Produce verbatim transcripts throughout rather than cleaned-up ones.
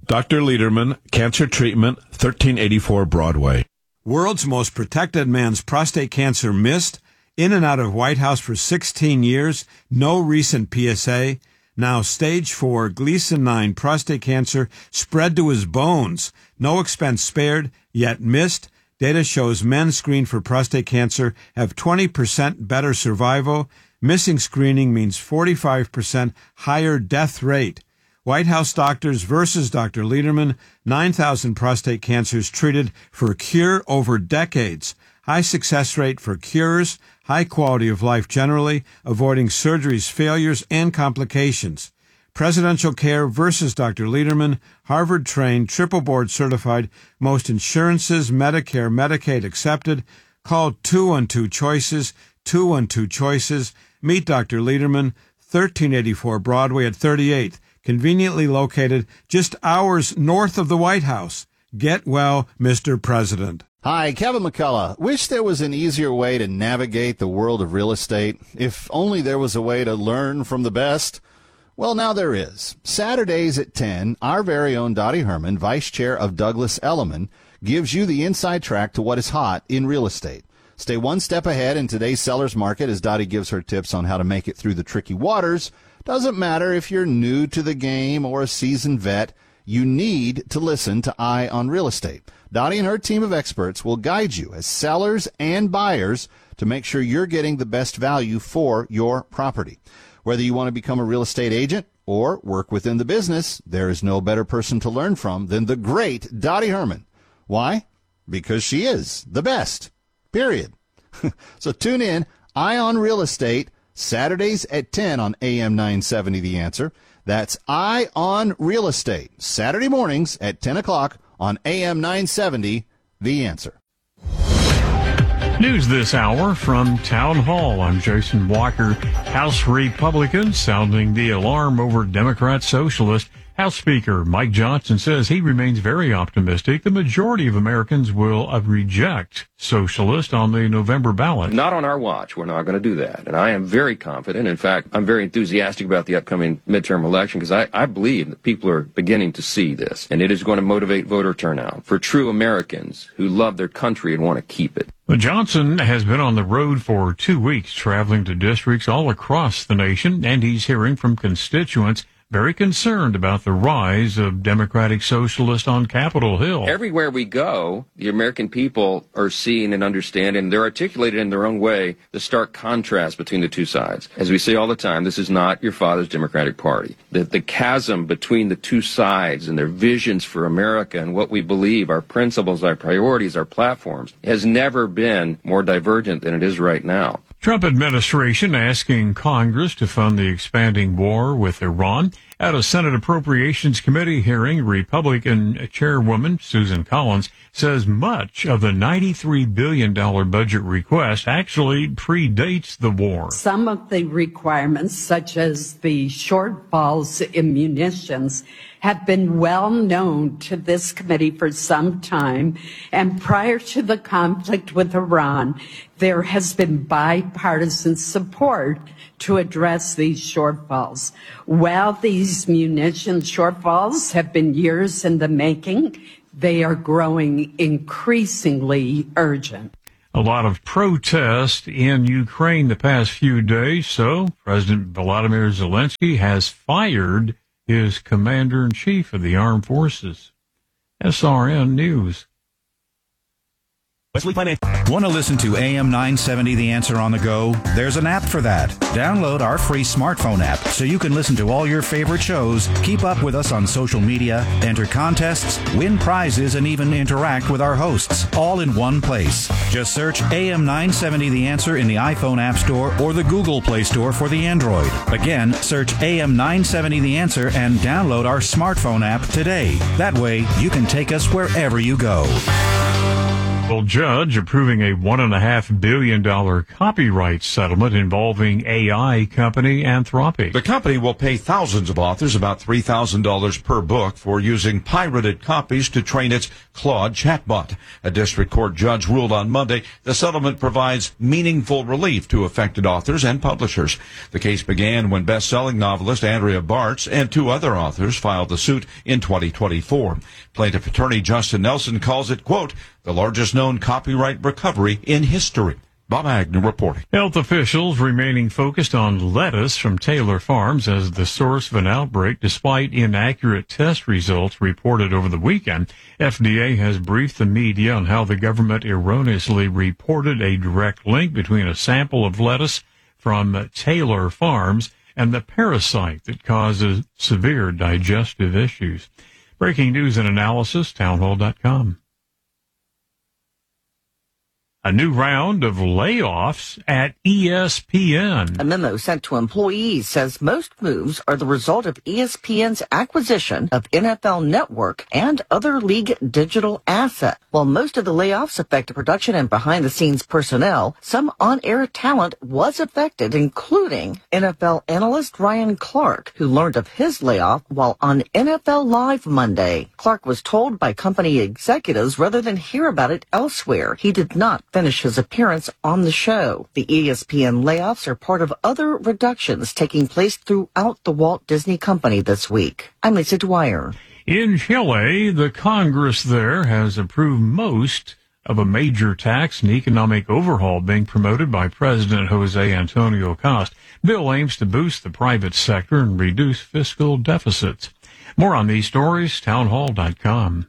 Doctor Lederman, Cancer Treatment, thirteen eighty-four Broadway. World's most protected man's prostate cancer missed, in and out of White House for sixteen years, no recent P S A. Now stage four Gleason nine prostate cancer spread to his bones, no expense spared, yet missed. Data shows men screened for prostate cancer have twenty percent better survival. Missing screening means forty-five percent higher death rate. White House doctors versus Doctor Lederman, nine thousand prostate cancers treated for cure over decades. High success rate for cures, high quality of life generally, avoiding surgeries, failures, and complications. Presidential care versus Doctor Lederman, Harvard-trained, triple board certified, most insurances, Medicare, Medicaid accepted. Call two one two choices, two one two choices. Meet Doctor Lederman, thirteen eighty-four Broadway at thirty-eighth, conveniently located just hours north of the White House. Get well, Mister President. Hi, Kevin McCullough. Wish there was an easier way to navigate the world of real estate. If only there was a way to learn from the best. Well, now there is. Saturdays at ten, our very own Dottie Herman, Vice Chair of Douglas Elliman, gives you the inside track to what is hot in real estate. Stay one step ahead in today's seller's market as Dottie gives her tips on how to make it through the tricky waters. Doesn't matter if you're new to the game or a seasoned vet, you need to listen to Eye on Real Estate. Dottie and her team of experts will guide you as sellers and buyers to make sure you're getting the best value for your property. Whether you want to become a real estate agent or work within the business, there is no better person to learn from than the great Dottie Herman. Why? Because she is the best. Period. So tune in, Eye on Real Estate, Saturdays at ten on A M nine seventy The Answer. That's Eye on Real Estate, Saturday mornings at ten o'clock on A M nine seventy The Answer. News this hour from Town Hall. I'm Jason Walker. House Republicans sounding the alarm over Democrat Socialist. House Speaker Mike Johnson says he remains very optimistic the majority of Americans will uh, reject Socialist on the November ballot. Not on our watch. We're not going to do that. And I am very confident. In fact, I'm very enthusiastic about the upcoming midterm election because I, I believe that people are beginning to see this. And it is going to motivate voter turnout for true Americans who love their country and want to keep it. Johnson has been on the road for two weeks, traveling to districts all across the nation, and he's hearing from constituents very concerned about the rise of Democratic Socialists on Capitol Hill. Everywhere we go, the American people are seeing and understanding, and they're articulated in their own way, the stark contrast between the two sides. As we say all the time, this is not your father's Democratic Party. The, the chasm between the two sides and their visions for America and what we believe, our principles, our priorities, our platforms, has never been more divergent than it is right now. Trump administration asking Congress to fund the expanding war with Iran. At a Senate Appropriations Committee hearing, Republican Chairwoman Susan Collins says much of the ninety-three billion dollars budget request actually predates the war. Some of the requirements, such as the shortfalls in munitions, have been well known to this committee for some time, and prior to the conflict with Iran, there has been bipartisan support to address these shortfalls. While these munition shortfalls have been years in the making, they are growing increasingly urgent. A lot of protest in Ukraine the past few days, so President Volodymyr Zelensky has fired his commander-in-chief of the armed forces. S R N News. Want to listen to A M nine seventy The Answer on the go? There's an app for that. Download our free smartphone app so you can listen to all your favorite shows, keep up with us on social media, enter contests, win prizes, and even interact with our hosts, all in one place. Just search A M nine seventy The Answer in the iPhone App Store or the Google Play Store for the Android. Again, search A M nine seventy The Answer and download our smartphone app today. That way, you can take us wherever you go. Well, judge approving a one and a half billion dollar copyright settlement involving A I company Anthropic. The company will pay thousands of authors about three thousand dollars per book for using pirated copies to train its Claude chatbot. A district court judge ruled on Monday the settlement provides meaningful relief to affected authors and publishers. The case began when best-selling novelist Andrea Bartz and two other authors filed the suit in twenty twenty-four. Plaintiff attorney Justin Nelson calls it, quote, the largest known copyright recovery in history. Bob Agnew reporting. Health officials remaining focused on lettuce from Taylor Farms as the source of an outbreak despite inaccurate test results reported over the weekend. F D A has briefed the media on how the government erroneously reported a direct link between a sample of lettuce from Taylor Farms and the parasite that causes severe digestive issues. Breaking news and analysis, townhall dot com. A new round of layoffs at E S P N. A memo sent to employees says most moves are the result of E S P N's acquisition of N F L Network and other league digital assets. While most of the layoffs affect production and behind-the-scenes personnel, some on-air talent was affected, including N F L analyst Ryan Clark, who learned of his layoff while on N F L Live Monday. Clark was told by company executives rather than hear about it elsewhere. He did not finish his appearance on the show. The E S P N layoffs are part of other reductions taking place throughout the Walt Disney Company this week. I'm Lisa Dwyer. In Chile, the Congress there has approved most of a major tax and economic overhaul being promoted by President Jose Antonio Costa. Bill aims to boost the private sector and reduce fiscal deficits. More on these stories, townhall dot com.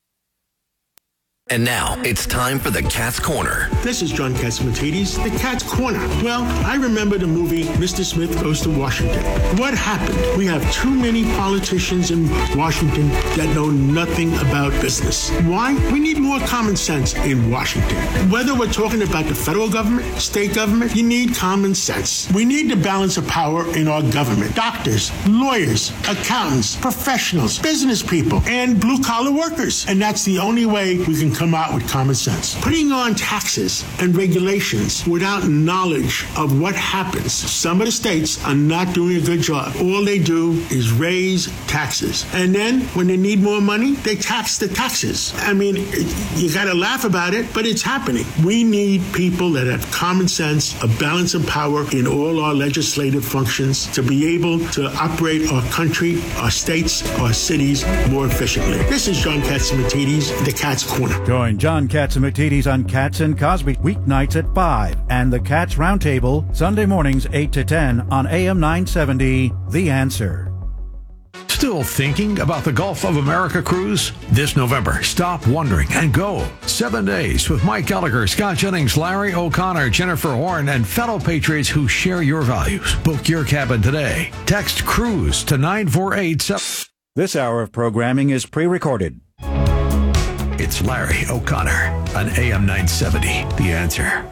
And now, it's time for the Cat's Corner. This is John Catsimatidis, the Cat's Corner. Well, I remember the movie Mister Smith Goes to Washington. What happened? We have too many politicians in Washington that know nothing about business. Why? We need more common sense in Washington. Whether we're talking about the federal government, state government, you need common sense. We need the balance of power in our government. Doctors, lawyers, accountants, professionals, business people, and blue-collar workers. And that's the only way we can come out with common sense. Putting on taxes and regulations without knowledge of what happens. Some of the states are not doing a good job. All they do is raise taxes. And then when they need more money, they tax the taxes. I mean, you got to laugh about it, but it's happening. We need people that have common sense, a balance of power in all our legislative functions to be able to operate our country, our states, our cities more efficiently. This is John Catsimatidis, the Cat's Corner. Join John Catsimatidis on Cats and Cosby weeknights at five and the Cats Roundtable Sunday mornings eight to ten on A M nine seventy, The Answer. Still thinking about the Gulf of America cruise? This November, stop wondering and go. Seven days with Mike Gallagher, Scott Jennings, Larry O'Connor, Jennifer Horn, and fellow patriots who share your values. Book your cabin today. Text CRUISE to nine four eight seven. This hour of programming is pre-recorded. It's Larry O'Connor on A M nine seventy, The Answer.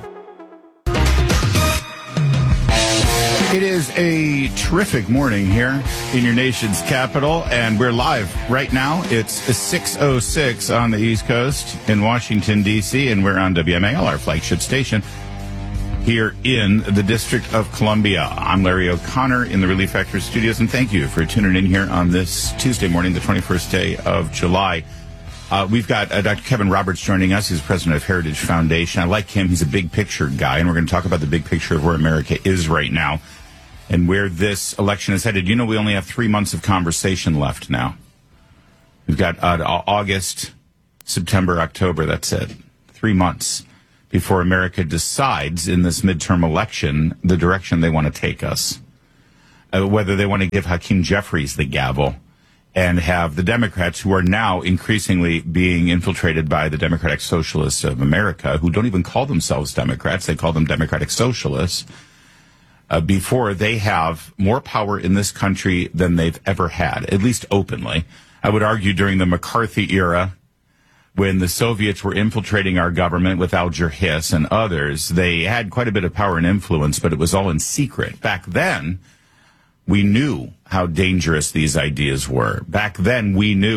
It is a terrific morning here in your nation's capital, and we're live right now. It's six oh six on the East Coast in Washington, D C, and we're on W M A L, our flagship station, here in the District of Columbia. I'm Larry O'Connor in the Relief Factor studios, and thank you for tuning in here on this Tuesday morning, the twenty-first day of July. Uh, we've got uh, Doctor Kevin Roberts joining us. He's president of Heritage Foundation. I like him. He's a big picture guy, and we're going to talk about the big picture of where America is right now and where this election is headed. You know, we only have three months of conversation left now. We've got uh, August, September, October. That's it. Three months before America decides in this midterm election the direction they want to take us, uh, whether they want to give Hakeem Jeffries the gavel and have the Democrats, who are now increasingly being infiltrated by the Democratic Socialists of America, who don't even call themselves Democrats, they call them Democratic Socialists, uh, before they have more power in this country than they've ever had, at least openly. I would argue during the McCarthy era, when the Soviets were infiltrating our government with Alger Hiss and others, they had quite a bit of power and influence, but it was all in secret. Back then, we knew how dangerous these ideas were. Back then, we knew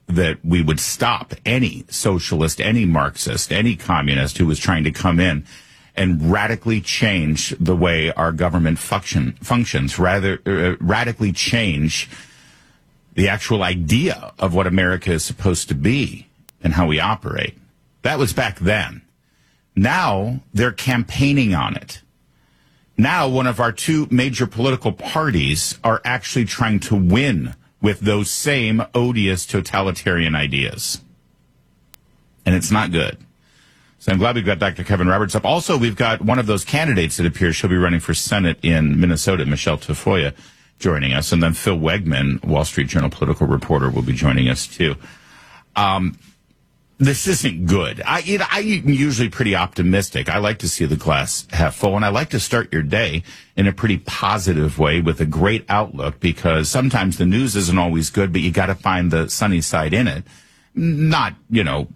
that we would stop any socialist, any Marxist, any communist who was trying to come in and radically change the way our government function, functions, rather uh, radically change the actual idea of what America is supposed to be and how we operate. That was back then. Now they're campaigning on it. Now one of our two major political parties are actually trying to win with those same odious totalitarian ideas. And it's not good. So I'm glad we've got Doctor Kevin Roberts up. Also, we've got one of those candidates that appears she'll be running for Senate in Minnesota, Michelle Tafoya, joining us. And then Phil Wegman, Wall Street Journal political reporter, will be joining us too. Um, this isn't good. I, you know, I'm usually pretty optimistic. I like to see the glass half full, and I like to start your day in a pretty positive way with a great outlook, because sometimes the news isn't always good, but you got to find the sunny side in it. Not, you know,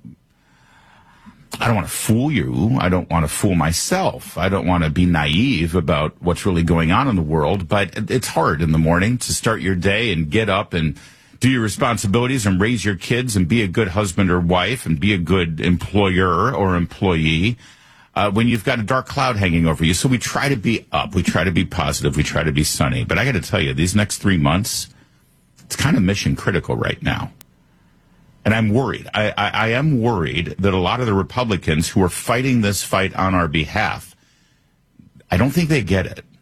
I don't want to fool you. I don't want to fool myself. I don't want to be naive about what's really going on in the world, but it's hard in the morning to start your day and get up and do your responsibilities and raise your kids and be a good husband or wife and be a good employer or employee uh, when you've got a dark cloud hanging over you. So we try to be up. We try to be positive. We try to be sunny. But I got to tell you, these next three months, it's kind of mission critical right now. And I'm worried. I, I, I am worried that a lot of the Republicans who are fighting this fight on our behalf, I don't think they get it.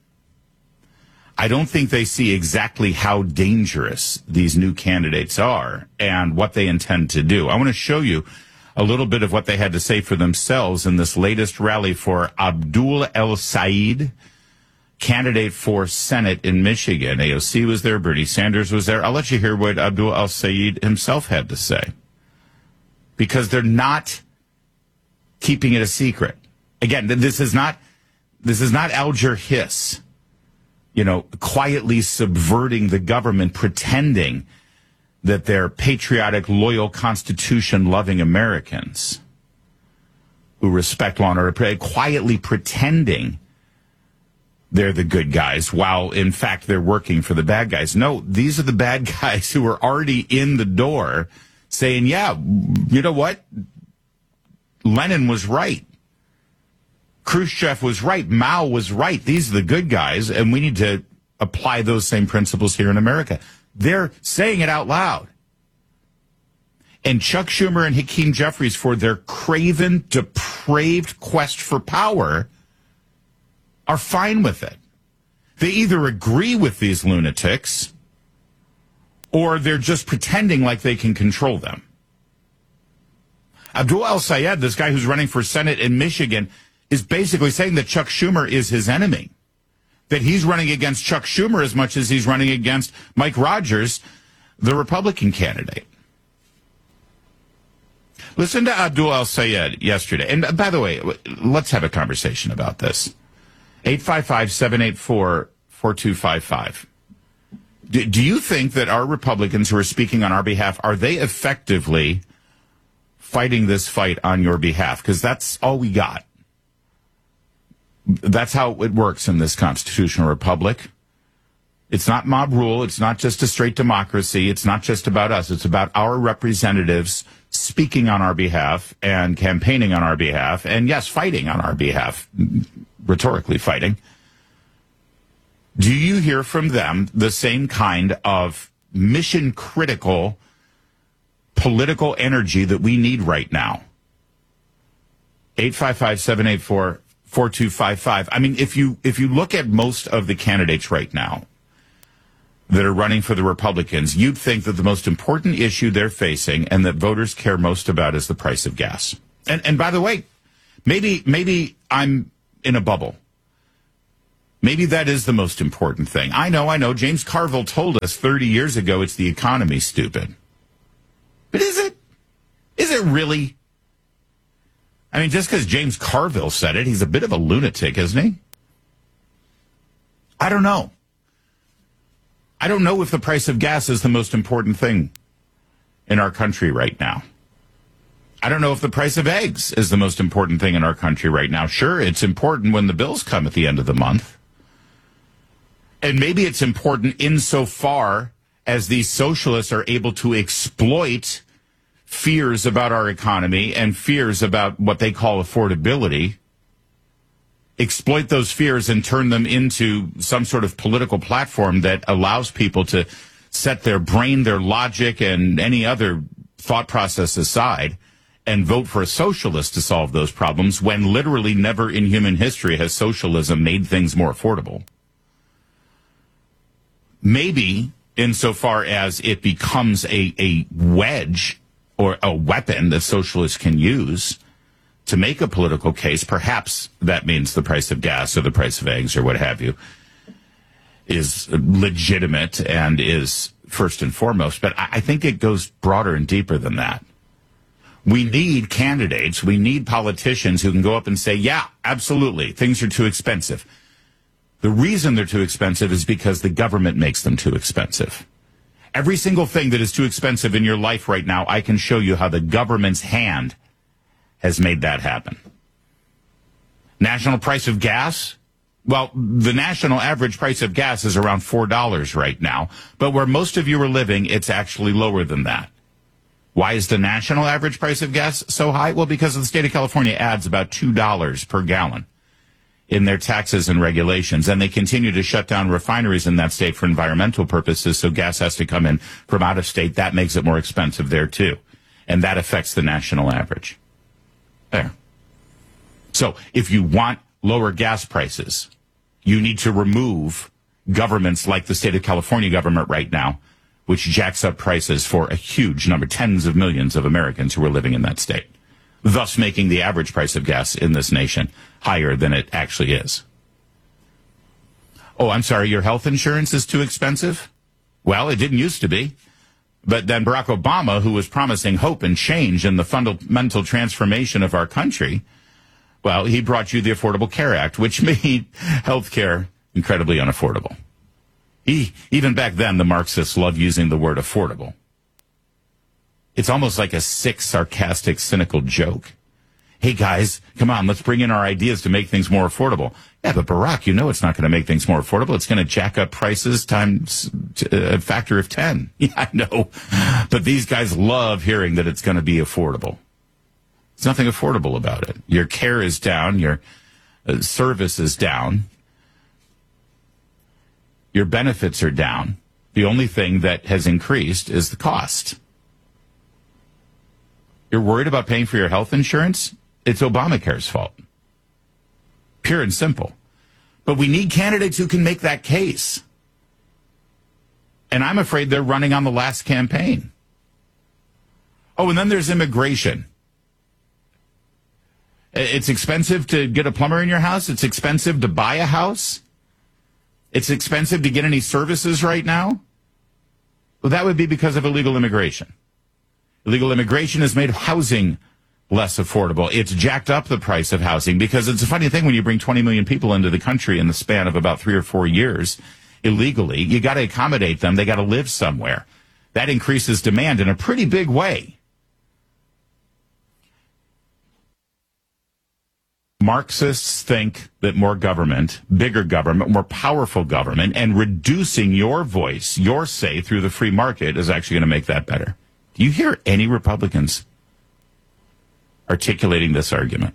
I don't think they see exactly how dangerous these new candidates are and what they intend to do. I want to show you a little bit of what they had to say for themselves in this latest rally for Abdul El-Sayed, candidate for Senate in Michigan. A O C was there. Bernie Sanders was there. I'll let you hear what Abdul El-Sayed himself had to say, because they're not keeping it a secret. Again, this is not, this is not Alger Hiss, you know, quietly subverting the government, pretending that they're patriotic, loyal, Constitution-loving Americans who respect law and order, quietly pretending they're the good guys, while, in fact, they're working for the bad guys. No, these are the bad guys who are already in the door saying, yeah, you know what? Lenin was right. Khrushchev was right. Mao was right. These are the good guys, and we need to apply those same principles here in America. They're saying it out loud. And Chuck Schumer and Hakeem Jeffries, for their craven, depraved quest for power, are fine with it. They either agree with these lunatics or they're just pretending like they can control them. Abdul El-Sayed, this guy who's running for Senate in Michigan, is basically saying that Chuck Schumer is his enemy, that he's running against Chuck Schumer as much as he's running against Mike Rogers, the Republican candidate. Listen to Abdul El-Sayed yesterday. And by the way, let's have a conversation about this. eight five five, seven eight four, four two five five. Do, do you think that our Republicans who are speaking on our behalf, are they effectively fighting this fight on your behalf? Because that's all we got. That's how it works in this constitutional republic. It's not mob rule. It's not just a straight democracy. It's not just about us. It's about our representatives speaking on our behalf and campaigning on our behalf, and yes, fighting on our behalf, rhetorically fighting. Do you hear from them the same kind of mission critical political energy that we need right now? eight five five, seven eight four, four two five five. I mean, if you if you look at most of the candidates right now that are running for the Republicans, you'd think that the most important issue they're facing and that voters care most about is the price of gas. And and by the way, maybe maybe I'm in a bubble. Maybe that is the most important thing. I know, I know. James Carville told us thirty years ago it's the economy, stupid. But is it? Is it really? I mean, just because James Carville said it, he's a bit of a lunatic, isn't he? I don't know. I don't know if the price of gas is the most important thing in our country right now. I don't know if the price of eggs is the most important thing in our country right now. Sure, it's important when the bills come at the end of the month. And maybe it's important insofar as these socialists are able to exploit fears about our economy and fears about what they call affordability, exploit those fears and turn them into some sort of political platform that allows people to set their brain, their logic, and any other thought process aside and vote for a socialist to solve those problems, when literally never in human history has socialism made things more affordable. Maybe insofar as it becomes a, a wedge or a weapon that socialists can use to make a political case, perhaps that means the price of gas or the price of eggs or what have you is legitimate and is first and foremost. But I think it goes broader and deeper than that. We need candidates, we need politicians who can go up and say, yeah, absolutely, things are too expensive. The reason they're too expensive is because the government makes them too expensive. Every single thing that is too expensive in your life right now, I can show you how the government's hand has made that happen. National price of gas? Well, the national average price of gas is around four dollars right now, but where most of you are living, it's actually lower than that. Why is the national average price of gas so high? Well, because the state of California adds about two dollars per gallon in their taxes and regulations, and they continue to shut down refineries in that state for environmental purposes, so gas has to come in from out of state. That makes it more expensive there, too, and that affects the national average. There. So if you want lower gas prices, you need to remove governments like the state of California government right now, which jacks up prices for a huge number, tens of millions of Americans who are living in that state, thus making the average price of gas in this nation higher than it actually is. Oh, I'm sorry, your health insurance is too expensive? Well, it didn't used to be. But then Barack Obama, who was promising hope and change in the fundamental transformation of our country, well, he brought you the Affordable Care Act, which made health care incredibly unaffordable. He, even back then, the Marxists loved using the word affordable. It's almost like a sick, sarcastic, cynical joke. Hey, guys, come on, let's bring in our ideas to make things more affordable. Yeah, but Barack, you know it's not going to make things more affordable. It's going to jack up prices times a factor of ten. Yeah, I know. But these guys love hearing that it's going to be affordable. There's nothing affordable about it. Your care is down. Your uh, service is down. Your benefits are down. The only thing that has increased is the cost. You're worried about paying for your health insurance? It's Obamacare's fault. Pure and simple. But we need candidates who can make that case. And I'm afraid they're running on the last campaign. Oh, and then there's immigration. It's expensive to get a plumber in your house. It's expensive to buy a house. It's expensive to get any services right now. Well, that would be because of illegal immigration. Illegal immigration has made housing less affordable. It's jacked up the price of housing because it's a funny thing when you bring twenty million people into the country in the span of about three or four years illegally. You got to accommodate them. They got to live somewhere. That increases demand in a pretty big way. Marxists think that more government, bigger government, more powerful government, and reducing your voice, your say through the free market is actually going to make that better. Do you hear any Republicans articulating this argument?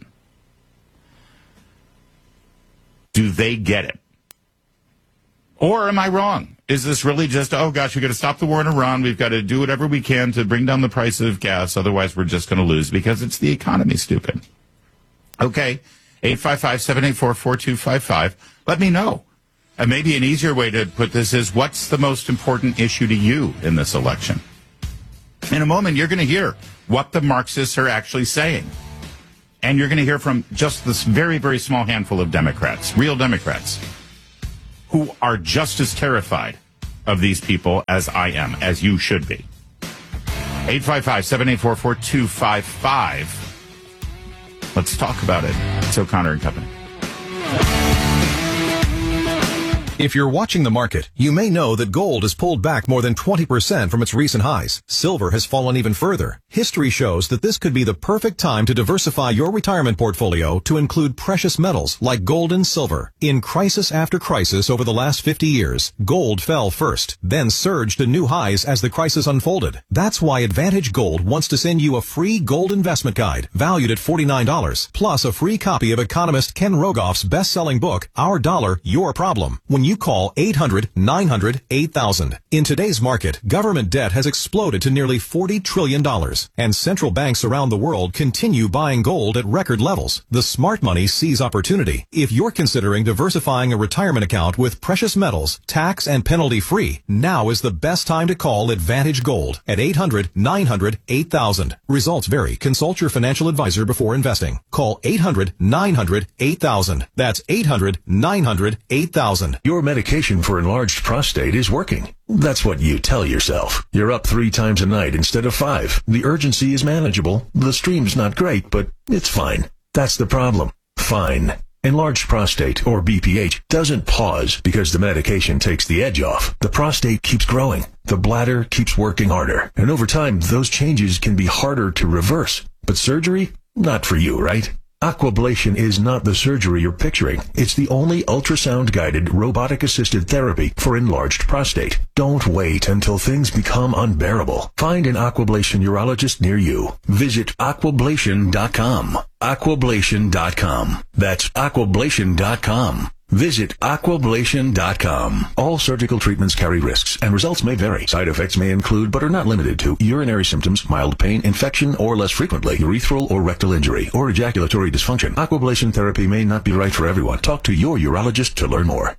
Do they get it? Or am I wrong? Is this really just, oh gosh, we've got to stop the war in Iran. We've got to do whatever we can to bring down the price of gas. Otherwise, we're just going to lose because it's the economy, stupid. Okay, eight five five, seven eight four, four two five five. Let me know. And maybe an easier way to put this is, what's the most important issue to you in this election? In a moment, you're going to hear what the Marxists are actually saying. And you're going to hear from just this very, very small handful of Democrats, real Democrats, who are just as terrified of these people as I am, as you should be. eight five five, seven eight four, four two five five. Let's talk about it. It's O'Connor and Company. If you're watching the market, you may know that gold has pulled back more than twenty percent from its recent highs. Silver has fallen even further. History shows that this could be the perfect time to diversify your retirement portfolio to include precious metals like gold and silver. In crisis after crisis over the last fifty years, gold fell first, then surged to new highs as the crisis unfolded. That's why Advantage Gold wants to send you a free gold investment guide valued at forty-nine dollars, plus a free copy of economist Ken Rogoff's best-selling book, Our Dollar, Your Problem, when you call eight hundred, nine hundred, eight thousand. In today's market, government debt has exploded to nearly forty trillion dollars, and central banks around the world continue buying gold at record levels. The smart money sees opportunity. If you're considering diversifying a retirement account with precious metals, tax and penalty free, now is the best time to call Advantage Gold at eight hundred, nine hundred, eight thousand. Results vary. Consult your financial advisor before investing. Call eight hundred, nine hundred, eight thousand. That's eight hundred, nine hundred, eight thousand. Your medication for enlarged prostate is working. That's what you tell yourself. You're up three times a night instead of five. The urgency is manageable. The stream's not great, but it's fine. That's the problem. Fine. Enlarged prostate, or B P H, doesn't pause because the medication takes the edge off. The prostate keeps growing. The bladder keeps working harder. And over time, those changes can be harder to reverse. But surgery? Not for you, right? Aquablation is not the surgery you're picturing. It's the only ultrasound-guided, robotic-assisted therapy for enlarged prostate. Don't wait until things become unbearable. Find an Aquablation urologist near you. Visit aquablation dot com. aquablation dot com. That's aquablation dot com. Visit aquablation dot com. All surgical treatments carry risks, and results may vary. Side effects may include, but are not limited to, urinary symptoms, mild pain, infection, or less frequently, urethral or rectal injury, or ejaculatory dysfunction. Aquablation therapy may not be right for everyone. Talk to your urologist to learn more.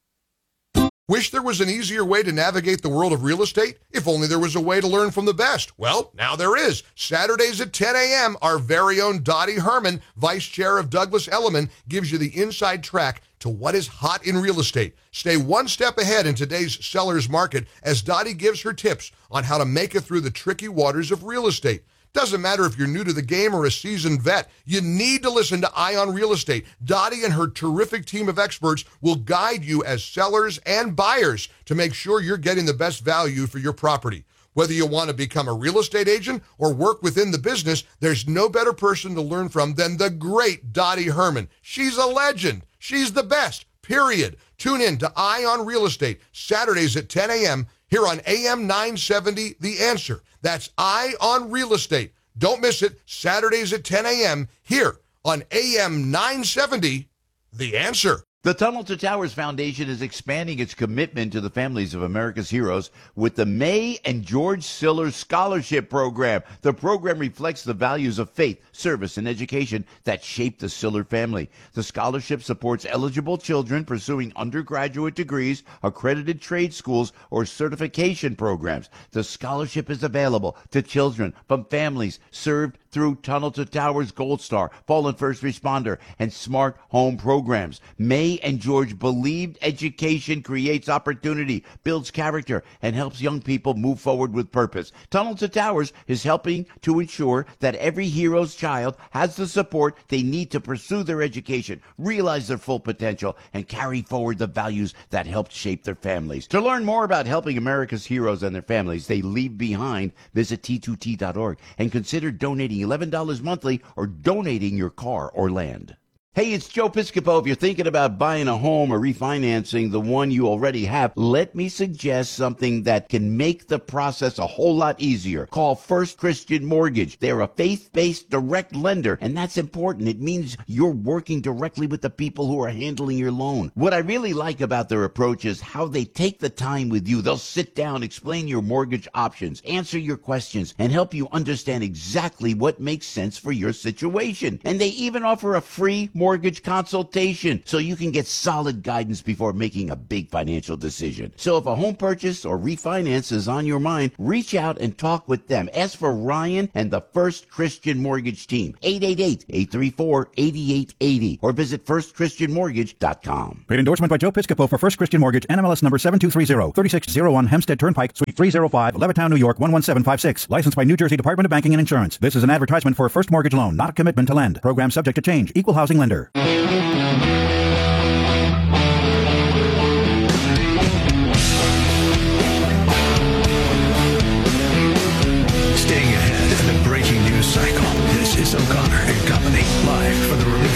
Wish there was an easier way to navigate the world of real estate? If only there was a way to learn from the best. Well, now there is. Saturdays at ten a.m., our very own Dottie Herman, Vice Chair of Douglas Elliman, gives you the inside track to what is hot in real estate. Stay one step ahead in today's seller's market as Dottie gives her tips on how to make it through the tricky waters of real estate. Doesn't matter if you're new to the game or a seasoned vet, you need to listen to Eye on Real Estate. Dottie and her terrific team of experts will guide you as sellers and buyers to make sure you're getting the best value for your property. Whether you want to become a real estate agent or work within the business, there's no better person to learn from than the great Dottie Herman. She's a legend. She's the best, period. Tune in to Eye on Real Estate, Saturdays at ten a.m. here on A M nine seventy, The Answer. That's Eye on Real Estate. Don't miss it, Saturdays at ten a.m. here on A M nine seventy, The Answer. The Tunnel to Towers Foundation is expanding its commitment to the families of America's heroes with the May and George Siller Scholarship Program. The program reflects the values of faith, service, and education that shaped the Siller family. The scholarship supports eligible children pursuing undergraduate degrees, accredited trade schools, or certification programs. The scholarship is available to children from families served through Tunnel to Towers Gold Star, Fallen First Responder, and Smart Home programs. May and George believed education creates opportunity, builds character, and helps young people move forward with purpose. Tunnel to Towers is helping to ensure that every hero's child has the support they need to pursue their education, realize their full potential, and carry forward the values that helped shape their families. To learn more about helping America's heroes and their families they leave behind, visit T two T dot org and consider donating eleven dollars monthly or donating your car or land. Hey, it's Joe Piscopo. If you're thinking about buying a home or refinancing the one you already have, let me suggest something that can make the process a whole lot easier. Call First Christian Mortgage. They're a faith-based direct lender, and that's important. It means you're working directly with the people who are handling your loan. What I really like about their approach is how they take the time with you. They'll sit down, explain your mortgage options, answer your questions, and help you understand exactly what makes sense for your situation. And they even offer a free mortgage mortgage consultation so you can get solid guidance before making a big financial decision. So if a home purchase or refinance is on your mind, reach out and talk with them. Ask for Ryan and the First Christian Mortgage team, eight eight eight, eight three four, eight eight eight zero, or visit first christian mortgage dot com. Paid endorsement by Joe Piscopo for First Christian Mortgage, N M L S number seven two three zero, three six zero one Hempstead Turnpike, Suite three oh five, Levittown, New York one one seven five six. Licensed by New Jersey Department of Banking and Insurance. This is an advertisement for a first mortgage loan, not a commitment to lend. Program subject to change. Equal housing lender.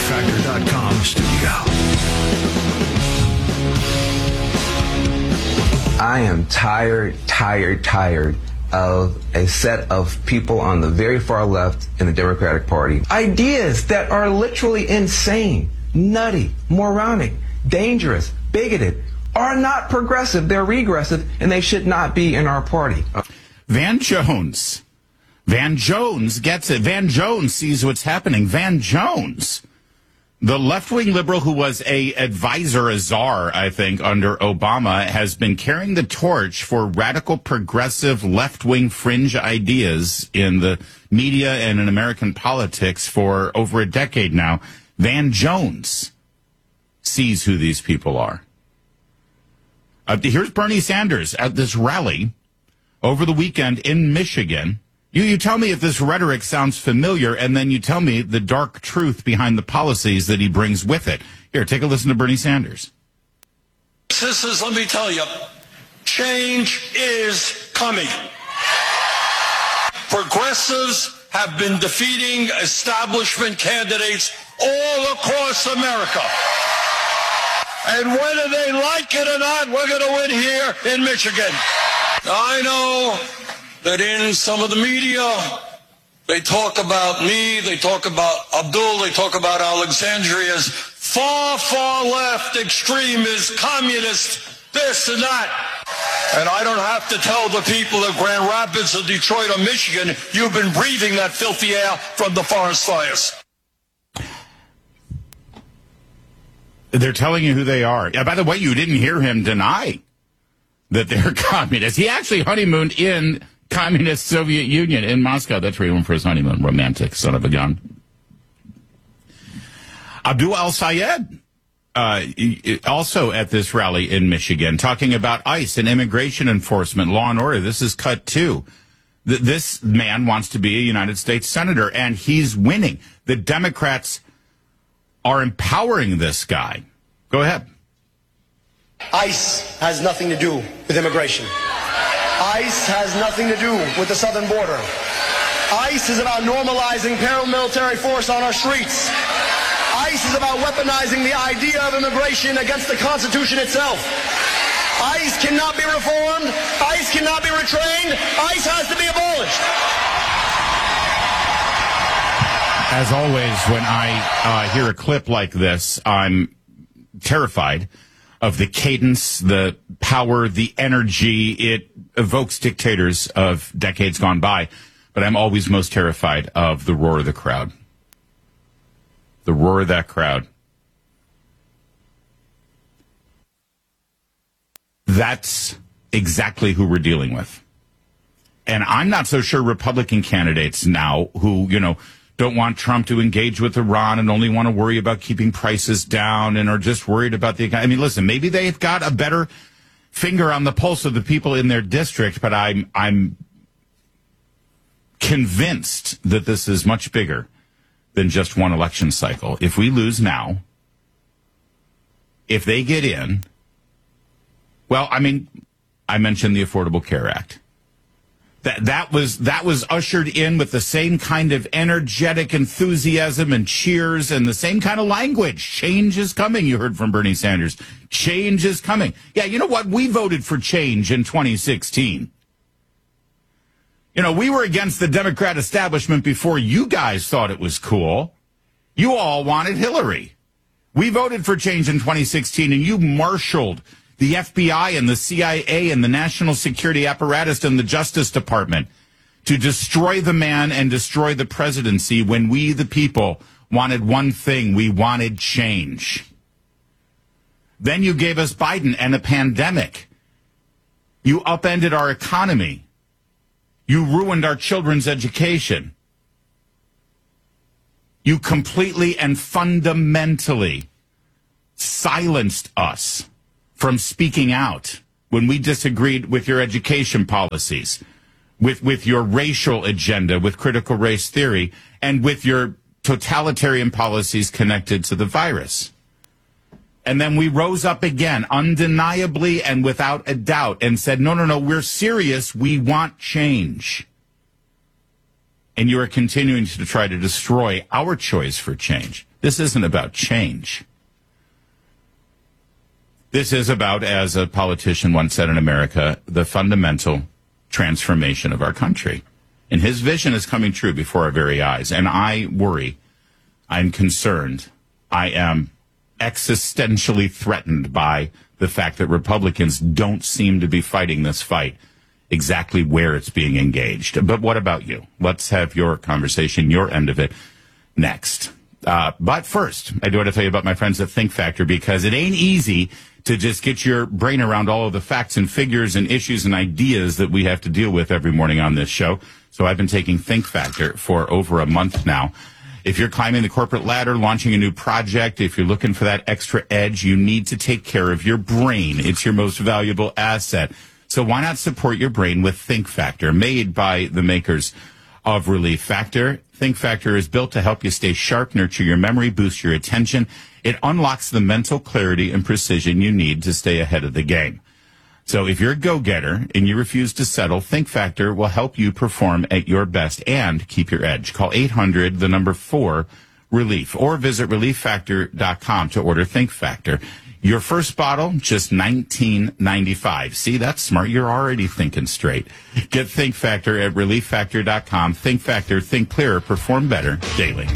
factor dot com studio. I am tired, tired, tired of a set of people on the very far left in the Democratic Party. Ideas that are literally insane, nutty, moronic, dangerous, bigoted, are not progressive. They're regressive, and they should not be in our party. Van Jones. Van Jones gets it. Van Jones sees what's happening. Van Jones, the left-wing liberal who was a advisor, a czar, I think, under Obama, has been carrying the torch for radical, progressive, left-wing fringe ideas in the media and in American politics for over a decade now. Van Jones sees who these people are. Uh, here's Bernie Sanders at this rally over the weekend in Michigan. You, you tell me if this rhetoric sounds familiar, and then you tell me the dark truth behind the policies that he brings with it. Here, take a listen to Bernie Sanders. Sisters, let me tell you, change is coming. Progressives have been defeating establishment candidates all across America. And whether they like it or not, we're going to win here in Michigan. I know that in some of the media, they talk about me, they talk about Abdul, they talk about Alexandria as far, far left, extremist, communist, this and that. And I don't have to tell the people of Grand Rapids or Detroit or Michigan, you've been breathing that filthy air from the forest fires. They're telling you who they are. Yeah, by the way, you didn't hear him deny that they're communists. He actually honeymooned in Communist Soviet Union in Moscow. That's where he went for his honeymoon. Romantic son of a gun. Abdul al-Sayed, uh, also at this rally in Michigan, talking about ICE and immigration enforcement, law and order. This is cut two. Th- this man wants to be a United States senator, and he's winning. The Democrats are empowering this guy. Go ahead. ICE has nothing to do with immigration. ICE has nothing to do with the southern border. ICE is about normalizing paramilitary force on our streets. ICE is about weaponizing the idea of immigration against the Constitution itself. ICE cannot be reformed. ICE cannot be retrained. ICE has to be abolished. As always, when I uh, hear a clip like this, I'm terrified of the cadence, the power, the energy. It evokes dictators of decades gone by. But I'm always most terrified of the roar of the crowd. The roar of that crowd. That's exactly who we're dealing with. And I'm not so sure Republican candidates now who, you know, don't want Trump to engage with Iran and only want to worry about keeping prices down and are just worried about the economy. I mean, listen, maybe they've got a better finger on the pulse of the people in their district, but I'm I'm convinced that this is much bigger than just one election cycle. If we lose now, if they get in, well, I mean, I mentioned the Affordable Care Act. That that was that was ushered in with the same kind of energetic enthusiasm and cheers and the same kind of language. Change is coming, you heard from Bernie Sanders. Change is coming. Yeah, you know what? We voted for change in twenty sixteen. You know, we were against the Democrat establishment before you guys thought it was cool. You all wanted Hillary. We voted for change in twenty sixteen, and you marshaled the F B I and the C I A and the national security apparatus and the Justice Department to destroy the man and destroy the presidency when we, the people, wanted one thing. We wanted change. Then you gave us Biden and a pandemic. You upended our economy. You ruined our children's education. You completely and fundamentally silenced us from speaking out when we disagreed with your education policies, with, with your racial agenda, with critical race theory, and with your totalitarian policies connected to the virus. And then we rose up again, undeniably and without a doubt, and said, no, no, no, we're serious. We want change. And you are continuing to try to destroy our choice for change. This isn't about change. This is about, as a politician once said in America, the fundamental transformation of our country. And his vision is coming true before our very eyes. And I worry, I'm concerned, I am existentially threatened by the fact that Republicans don't seem to be fighting this fight exactly where it's being engaged. But what about you? Let's have your conversation, your end of it, next. Uh, but first, I do want to tell you about my friends at Think Factor, because it ain't easy to just get your brain around all of the facts and figures and issues and ideas that we have to deal with every morning on this show. So I've been taking Think Factor for over a month now. If you're climbing the corporate ladder, launching a new project, if you're looking for that extra edge, you need to take care of your brain. It's your most valuable asset. So why not support your brain with Think Factor, made by the makers of Relief Factor. Think Factor is built to help you stay sharp, nurture your memory, boost your attention. It unlocks the mental clarity and precision you need to stay ahead of the game. So if you're a go-getter and you refuse to settle, Think Factor will help you perform at your best and keep your edge. Call eight hundred, the number four, relief, or visit relief factor dot com to order Think Factor. Your first bottle, just nineteen ninety-five. See, that's smart. You're already thinking straight. Get Think Factor at relief factor dot com. Think Factor, think clearer, perform better daily.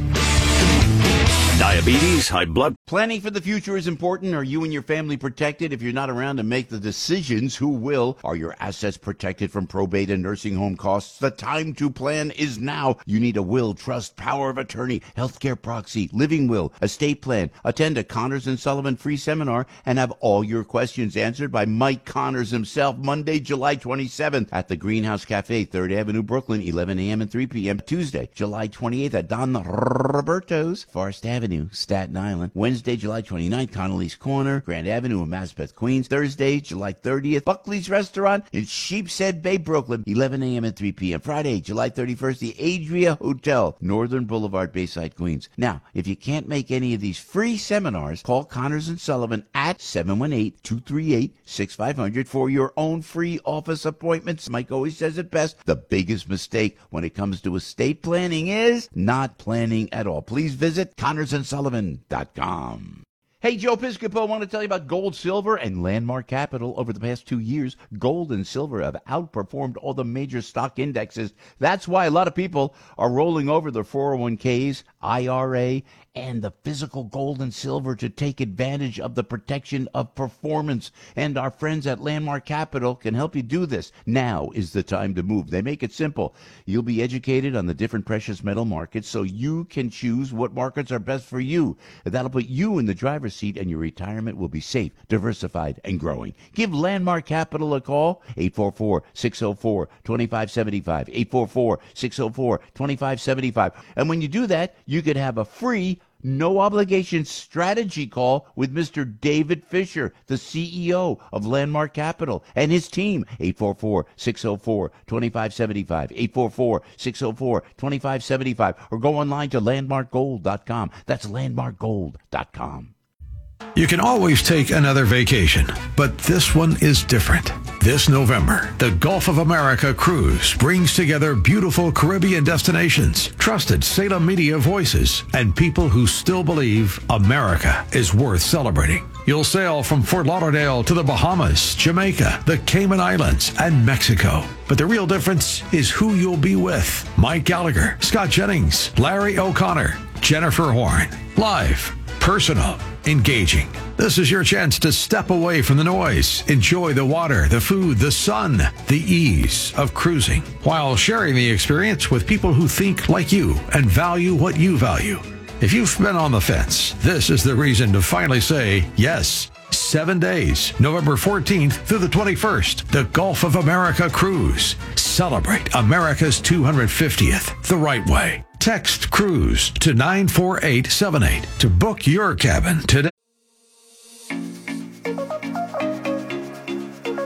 Diabetes, high blood. Planning for the future is important. Are you and your family protected? If you're not around to make the decisions, who will? Are your assets protected from probate and nursing home costs? The time to plan is now. You need a will, trust, power of attorney, healthcare proxy, living will, estate plan. Attend a Connors and Sullivan free seminar and have all your questions answered by Mike Connors himself, Monday, July twenty-seventh at the Greenhouse Cafe, third Avenue, Brooklyn, eleven a.m. and three p.m. Tuesday, July twenty-eighth at Don Roberto's, Forest Avenue, Staten Island. Wednesday, July twenty-ninth, Connolly's Corner, Grand Avenue in Maspeth, Queens. Thursday, July thirtieth, Buckley's Restaurant in Sheepshead Bay, Brooklyn, eleven a.m. and three p.m. Friday, July thirty-first, the Adria Hotel, Northern Boulevard, Bayside, Queens. Now, if you can't make any of these free seminars, call Connors and Sullivan at seven one eight, two three eight, six five zero zero for your own free office appointments. Mike always says it best. The biggest mistake when it comes to estate planning is not planning at all. Please visit Connors and Sullivan dot com. Hey, Joe Piscopo, I want to tell you about gold, silver, and Landmark Capital. Over the past two years, gold and silver have outperformed all the major stock indexes. That's why a lot of people are rolling over their four oh one k's, I R A, and the physical gold and silver to take advantage of the protection of performance. And our friends at Landmark Capital can help you do this. Now is the time to move. They make it simple. You'll be educated on the different precious metal markets so you can choose what markets are best for you. That'll put you in the driver's seat, and your retirement will be safe, diversified, and growing. Give Landmark Capital a call, eight four four, six zero four, two five seven five, eight four four, six zero four, two five seven five. And when you do that, you could have a free, no obligation strategy call with Mister David Fisher, the C E O of Landmark Capital, and his team. eight four four, six zero four, two five seven five, eight four four, six zero four, two five seven five, or go online to landmark gold dot com. That's landmark gold dot com. You can always take another vacation, but this one is different. This November, the Gulf of America Cruise brings together beautiful Caribbean destinations, trusted Salem media voices, and people who still believe America is worth celebrating. You'll sail from Fort Lauderdale to the Bahamas, Jamaica, the Cayman Islands, and Mexico. But the real difference is who you'll be with. Mike Gallagher, Scott Jennings, Larry O'Connor, Jennifer Horn. Live, personal, engaging. This is your chance to step away from the noise, enjoy the water, the food, the sun, the ease of cruising, while sharing the experience with people who think like you and value what you value. If you've been on the fence, this is the reason to finally say yes. Seven days, November fourteenth through the twenty-first, the Gulf of America Cruise. Celebrate America's two hundred fiftieth the right way. Text CRUISE to nine four eight seven eight to book your cabin today.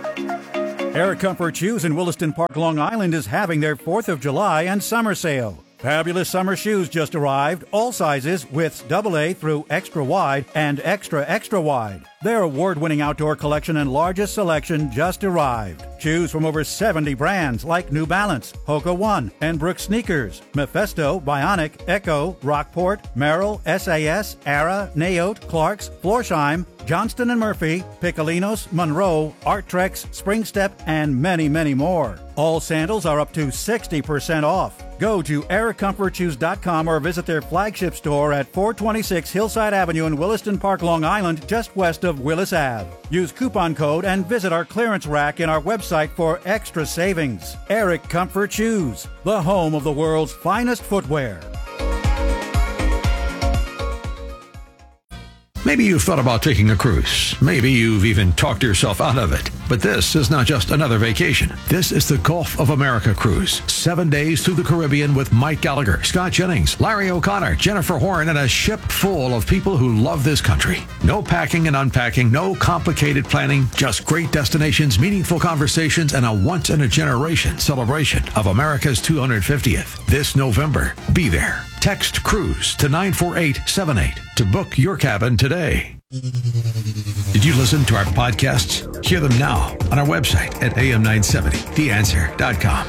Air Comfort Shoes in Williston Park, Long Island is having their fourth of July and summer sale. Fabulous summer shoes just arrived, all sizes, widths double A through extra wide and extra extra wide. Their award-winning outdoor collection and largest selection just arrived. Choose from over seventy brands like New Balance, Hoka One, and Brooks Sneakers, Mephisto, Bionic, Echo, Rockport, Merrill, S A S, Ara, Naote, Clarks, Florsheim, Johnston and Murphy, Piccolinos, Monroe, Arttrex, Springstep, and many, many more. All sandals are up to sixty percent off. Go to eric comfort shoes dot com or visit their flagship store at four twenty-six Hillside Avenue in Williston Park, Long Island, just west of Willis Avenue. Use coupon code and visit our clearance rack in our website for extra savings. Eric Comfort Shoes, the home of the world's finest footwear. Maybe you've thought about taking a cruise. Maybe you've even talked yourself out of it. But this is not just another vacation. This is the Gulf of America cruise. Seven days through the Caribbean with Mike Gallagher, Scott Jennings, Larry O'Connor, Jennifer Horn, and a ship full of people who love this country. No packing and unpacking, no complicated planning, just great destinations, meaningful conversations, and a once-in-a-generation celebration of America's two hundred fiftieth. This November, be there. Text CRUISE to nine four eight seven eight to book your cabin today. Did you listen to our podcasts? Hear them now on our website at A M nine seventy the answer dot com.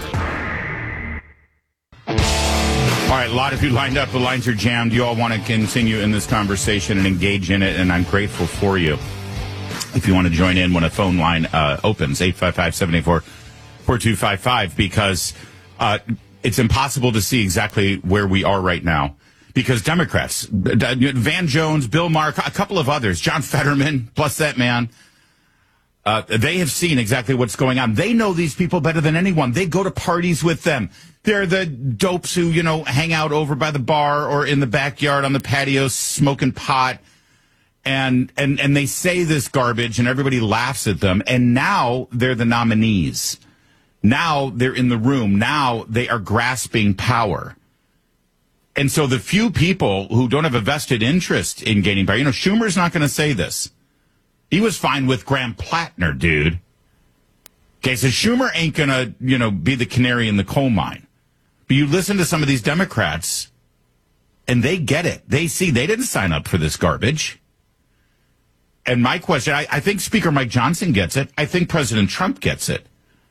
All right, a lot of you lined up. The lines are jammed. You all want to continue in this conversation and engage in it, and I'm grateful for you. If you want to join in when a phone line uh, opens, eight five five, seven eight four, four two five five, because uh, it's impossible to see exactly where we are right now. Because Democrats, Van Jones, Bill Maher, a couple of others, John Fetterman, plus that man, uh, they have seen exactly what's going on. They know these people better than anyone. They go to parties with them. They're the dopes who, you know, hang out over by the bar or in the backyard on the patio smoking pot. And, and, and they say this garbage and everybody laughs at them. And now they're the nominees. Now they're in the room. Now they are grasping power. And so the few people who don't have a vested interest in gaining power, you know, Schumer's not going to say this. He was fine with Graham Plattner, dude. Okay, so Schumer ain't going to, you know, be the canary in the coal mine. But you listen to some of these Democrats, and they get it. They see they didn't sign up for this garbage. And my question, I, I think Speaker Mike Johnson gets it. I think President Trump gets it.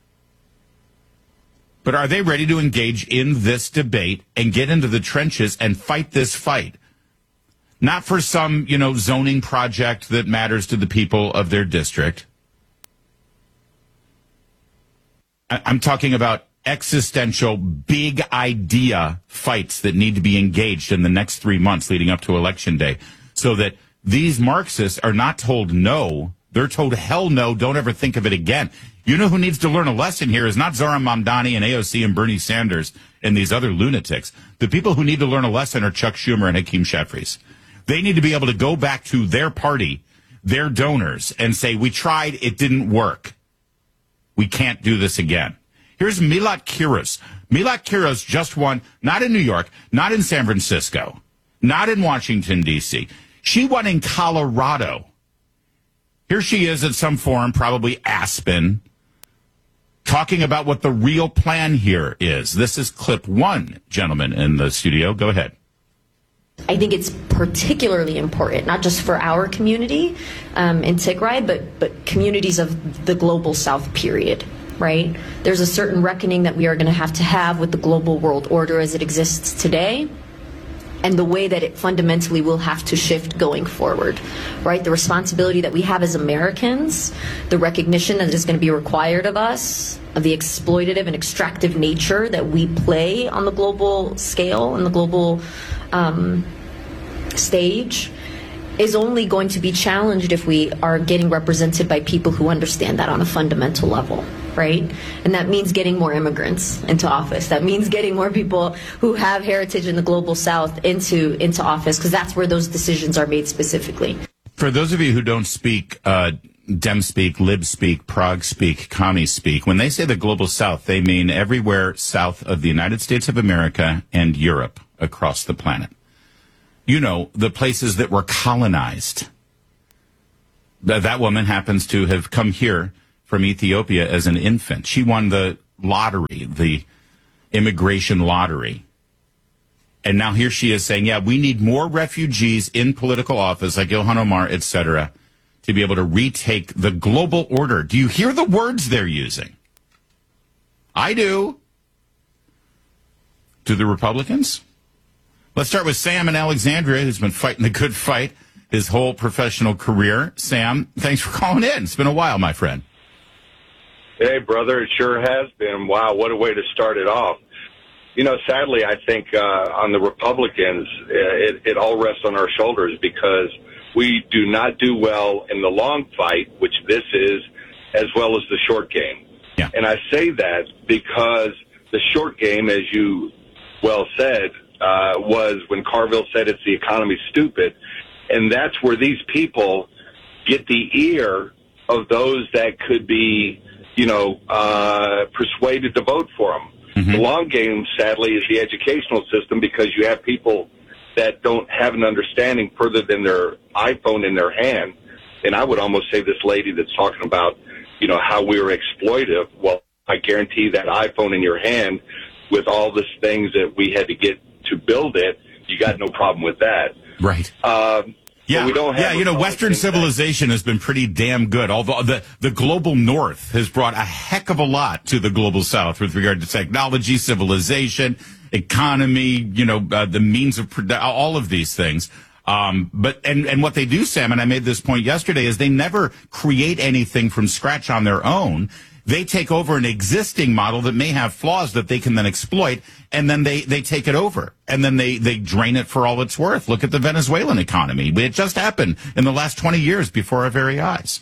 But are they ready to engage in this debate and get into the trenches and fight this fight? Not for some, you know, zoning project that matters to the people of their district. I'm talking about existential, big idea fights that need to be engaged in the next three months leading up to Election Day, so that these Marxists are not told no. They're told, hell no, don't ever think of it again. You know who needs to learn a lesson here is not Zohran Mamdani and A O C and Bernie Sanders and these other lunatics. The people who need to learn a lesson are Chuck Schumer and Hakeem Jeffries. They need to be able to go back to their party, their donors, and say, we tried, it didn't work. We can't do this again. Here's Milat Kiros. Milat Kiros just won, not in New York, not in San Francisco, not in Washington, D C. She won in Colorado. Here she is at some forum, probably Aspen, talking about what the real plan here is. This is clip one, gentlemen in the studio. Go ahead. I think it's particularly important, not just for our community um, in Tigray, but, but communities of the global South, period, right? There's a certain reckoning that we are going to have to have with the global world order as it exists today, and the way that it fundamentally will have to shift going forward, right? The responsibility that we have as Americans, the recognition that is going to be required of us, of the exploitative and extractive nature that we play on the global scale and the global um, stage, is only going to be challenged if we are getting represented by people who understand that on a fundamental level, right? And that means getting more immigrants into office. That means getting more people who have heritage in the global South into into office, because that's where those decisions are made specifically. For those of you who don't speak uh, Dem speak, Lib speak, Prague speak, Commie speak, when they say the global South, they mean everywhere south of the United States of America and Europe across the planet. You know, the places that were colonized. That woman happens to have come here from Ethiopia as an infant. She won the lottery, the immigration lottery. And now here she is saying, yeah, we need more refugees in political office, like Ilhan Omar, et cetera, to be able to retake the global order. Do you hear the words they're using? I do. Do the Republicans? Let's start with Sam in Alexandria, who's been fighting the good fight his whole professional career. Sam, thanks for calling in. It's been a while, my friend. Hey, brother, it sure has been. Wow, what a way to start it off. You know, sadly, I think uh, on the Republicans, it, it all rests on our shoulders because we do not do well in the long fight, which this is, as well as the short game. Yeah. And I say that because the short game, as you well said, uh, was when Carville said it's the economy's stupid. And that's where these people get the ear of those that could be, you know, uh, persuaded to vote for them. Mm-hmm. The long game, sadly, is the educational system because you have people that don't have an understanding further than their iPhone in their hand. And I would almost say this lady that's talking about, you know, how we were exploitive. Well, I guarantee that iPhone in your hand with all the things that we had to get to build it, you got no problem with that. Right. Um, Yeah, we don't have yeah. You know, Western civilization has been pretty damn good. Although the the global North has brought a heck of a lot to the global South with regard to technology, civilization, economy. You know, uh, the means of produ- all of these things. Um, but and and what they do, Sam, and I made this point yesterday, is they never create anything from scratch on their own. They take over an existing model that may have flaws that they can then exploit, and then they, they take it over, and then they, they drain it for all it's worth. Look at the Venezuelan economy. It just happened in the last twenty years before our very eyes.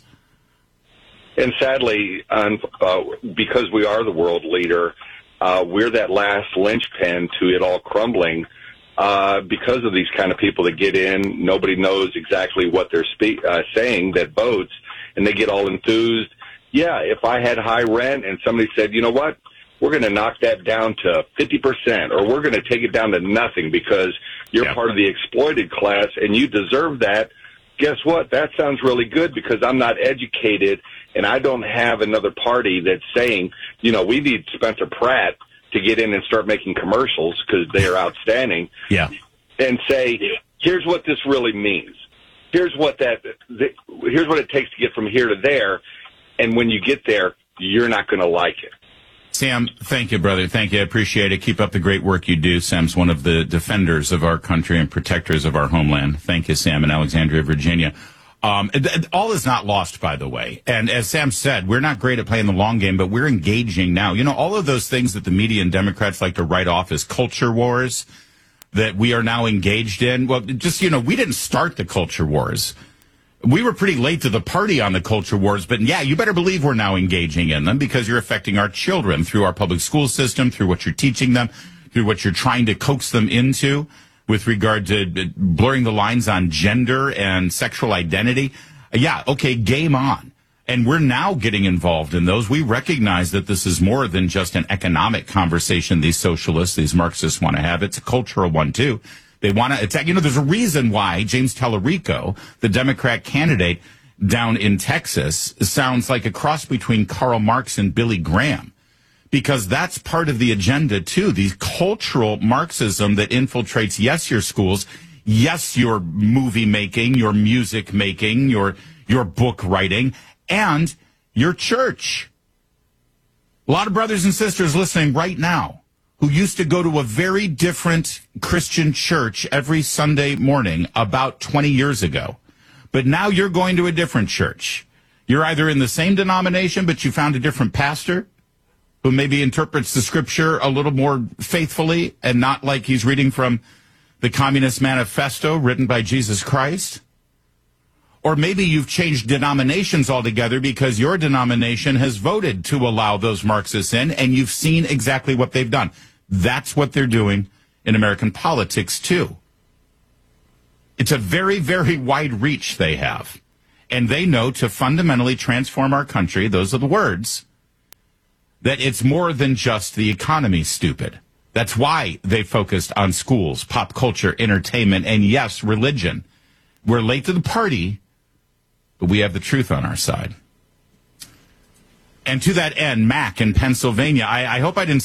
And sadly, um, uh, because we are the world leader, uh, we're that last linchpin to it all crumbling uh, because of these kind of people that get in. Nobody knows exactly what they're spe- uh, saying that votes, and they get all enthused. Yeah, if I had high rent and somebody said, you know what, we're going to knock that down to fifty percent or we're going to take it down to nothing because you're yeah. part of the exploited class and you deserve that, guess what? That sounds really good because I'm not educated and I don't have another party that's saying, you know, we need Spencer Pratt to get in and start making commercials because they are outstanding. Yeah. And say, here's what this really means. Here's what that. The, here's what it takes to get from here to there. And when you get there, you're not going to like it. Sam, thank you, brother. Thank you. I appreciate it. Keep up the great work you do. Sam's one of the defenders of our country and protectors of our homeland. Thank you, Sam, in Alexandria, Virginia. Um, all is not lost, by the way. And as Sam said, we're not great at playing the long game, but we're engaging now. You know, all of those things that the media and Democrats like to write off as culture wars that we are now engaged in. Well, just, you know, we didn't start the culture wars. We were pretty late to the party on the culture wars, but yeah, you better believe we're now engaging in them because you're affecting our children through our public school system, through what you're teaching them, through what you're trying to coax them into with regard to blurring the lines on gender and sexual identity. Yeah, okay, game on. And we're now getting involved in those. We recognize that this is more than just an economic conversation these socialists, these Marxists want to have. It's a cultural one, too. They want to attack. You know, there's a reason why James Tallarico, the Democrat candidate down in Texas, sounds like a cross between Karl Marx and Billy Graham, because that's part of the agenda, too. The cultural Marxism that infiltrates, yes, your schools, yes, your movie making, your music making, your your book writing, and your church. A lot of brothers and sisters listening right now who used to go to a very different Christian church every Sunday morning about twenty years ago. But now you're going to a different church. You're either in the same denomination, but you found a different pastor who maybe interprets the scripture a little more faithfully and not like he's reading from the Communist Manifesto written by Jesus Christ. Or maybe you've changed denominations altogether because your denomination has voted to allow those Marxists in, and you've seen exactly what they've done. That's what they're doing in American politics, too. It's a very, very wide reach they have. And they know to fundamentally transform our country, those are the words, that it's more than just the economy, stupid. That's why they focused on schools, pop culture, entertainment, and yes, religion. We're late to the party, but we have the truth on our side. And to that end, Mac in Pennsylvania, I, I hope I didn't